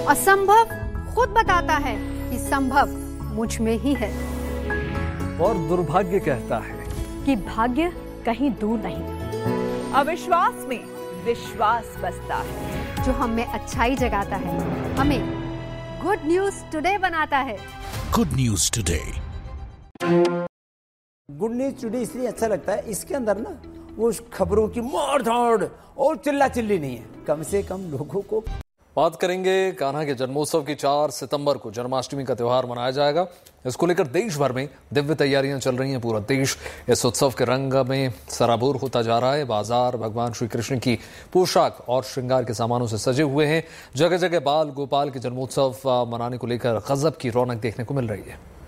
असंभव खुद बताता है कि संभव मुझ में ही है। और दुर्भाग्य कहता है कि भाग्य कहीं दूर नहीं। अविश्वास में विश्वास बसता है। जो हम में अच्छाई जगाता है, हमें गुड न्यूज टुडे बनाता है। Good news today. Good news today इसलिए अच्छा लगता है, इसके अंदर ना वो खबरों की मार धाड़ और चिल्ला चिल्ली नहीं है, कम से कम लोगों को। बात करेंगे कान्हा के जन्मोत्सव की। 4 सितंबर को जन्माष्टमी का त्यौहार मनाया जाएगा। इसको लेकर देश भर में दिव्य तैयारियां चल रही हैं। पूरा देश इस उत्सव के रंग में सराबोर होता जा रहा है। बाजार भगवान श्री कृष्ण की पोशाक और श्रृंगार के सामानों से सजे हुए हैं। जगह जगह बाल गोपाल के जन्मोत्सव मनाने को लेकर गजब की रौनक देखने को मिल रही है।